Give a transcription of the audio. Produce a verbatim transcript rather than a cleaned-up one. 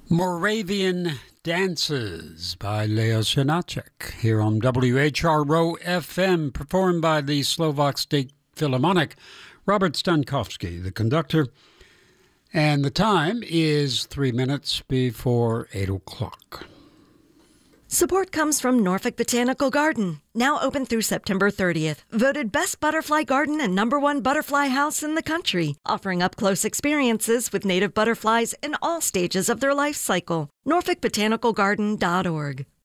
Moravian Dances by Leo Sinacek here on W H R O F M, performed by the Slovak State Philharmonic. Robert Stankowski, the conductor. And the time is three minutes before eight o'clock. Support comes from Norfolk Botanical Garden, now open through September thirtieth. Voted best butterfly garden and number one butterfly house in the country, offering up-close experiences with native butterflies in all stages of their life cycle. norfolk botanical garden dot org.